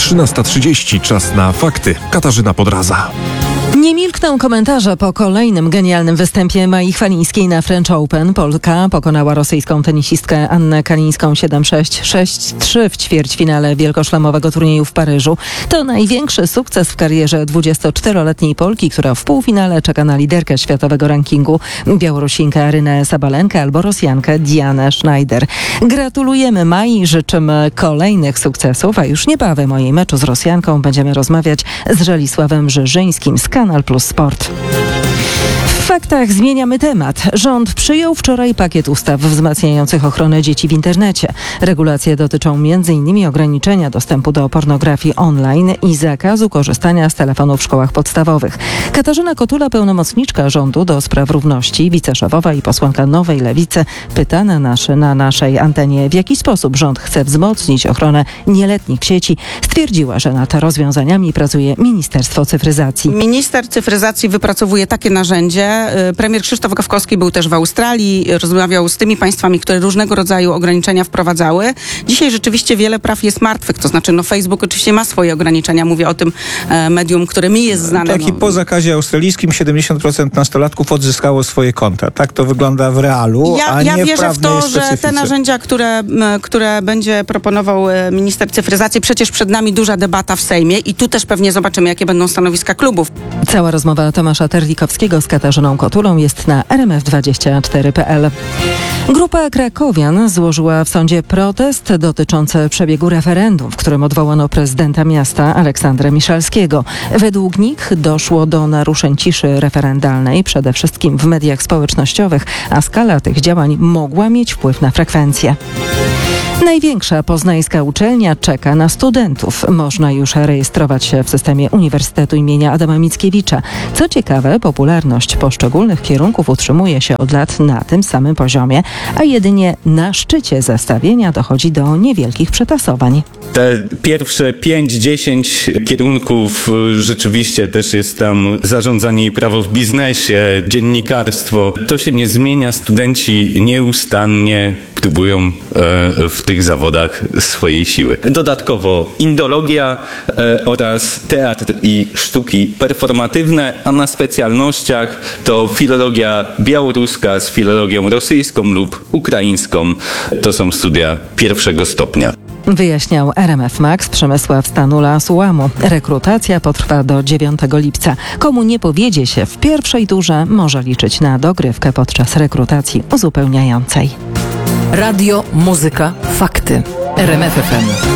13:30. Czas na fakty. Katarzyna Podraza. Nie milkną komentarze po kolejnym genialnym występie Mai Chwalińskiej na French Open. Polka pokonała rosyjską tenisistkę Annę Kalińską 7-6, 6-3 w ćwierćfinale wielkoszlemowego turnieju w Paryżu. To największy sukces w karierze 24-letniej Polki, która w półfinale czeka na liderkę światowego rankingu, Białorusinkę Arynę Sabalenkę albo Rosjankę Dianę Schneider. Gratulujemy Mai, życzymy kolejnych sukcesów, a już niebawem o jej meczu z Rosjanką będziemy rozmawiać z Żelisławem Żyżyńskim z Kanal Plus Sport. W faktach zmieniamy temat. Rząd przyjął wczoraj pakiet ustaw wzmacniających ochronę dzieci w internecie. Regulacje dotyczą m.in. ograniczenia dostępu do pornografii online i zakazu korzystania z telefonów w szkołach podstawowych. Katarzyna Kotula, pełnomocniczka rządu do spraw równości, wiceszefowa i posłanka Nowej Lewicy, pytana na naszej antenie, w jaki sposób rząd chce wzmocnić ochronę nieletnich w sieci, stwierdziła, że nad rozwiązaniami pracuje Ministerstwo Cyfryzacji. Minister Cyfryzacji wypracowuje takie narzędzie. Premier Krzysztof Gawkowski był też w Australii, rozmawiał z tymi państwami, które różnego rodzaju ograniczenia wprowadzały. Dzisiaj rzeczywiście wiele praw jest martwych, to znaczy Facebook oczywiście ma swoje ograniczenia, mówię o tym medium, które mi jest znane. Tak, i po zakazie australijskim 70% nastolatków odzyskało swoje konta. Tak to wygląda w realu, a nie ja wierzę w to, że specyfice. te narzędzia, które będzie proponował minister cyfryzacji, przecież przed nami duża debata w Sejmie i tu też pewnie zobaczymy, jakie będą stanowiska klubów. Cała rozmowa Tomasza Terlikowskiego z Katarzyną Kotulą jest na rmf24.pl. Grupa krakowian złożyła w sądzie protest dotyczący przebiegu referendum, w którym odwołano prezydenta miasta Aleksandra Miszalskiego. Według nich doszło do naruszeń ciszy referendalnej, przede wszystkim w mediach społecznościowych, a skala tych działań mogła mieć wpływ na frekwencję. Największa poznańska uczelnia czeka na studentów. Można już rejestrować się w systemie Uniwersytetu imienia Adama Mickiewicza. Co ciekawe, popularność poszczególnych kierunków utrzymuje się od lat na tym samym poziomie, a jedynie na szczycie zestawienia dochodzi do niewielkich przetasowań. Te pierwsze 5-10 kierunków rzeczywiście też jest tam zarządzanie i prawo w biznesie, dziennikarstwo. To się nie zmienia, studenci nieustannie próbują w tych zawodach swojej siły. Dodatkowo indologia oraz teatr i sztuki performatywne, a na specjalnościach to filologia białoruska z filologią rosyjską lub ukraińską. To są studia pierwszego stopnia. Wyjaśniał RMF Max Przemysław Stanula-Sułamu. Rekrutacja potrwa do 9 lipca. Komu nie powiedzie się w pierwszej turze, może liczyć na dogrywkę podczas rekrutacji uzupełniającej. Radio, muzyka, fakty. RMF FM.